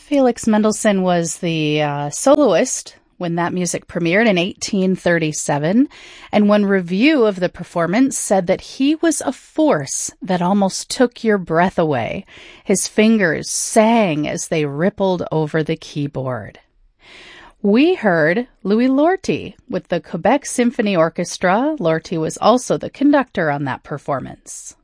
Felix Mendelssohn was the soloist when that music premiered in 1837, and one review of the performance said that he was a force that almost took your breath away. His fingers sang as they rippled over the keyboard. We heard Louis Lorty with the Quebec Symphony Orchestra. Lorty was also the conductor on that performance.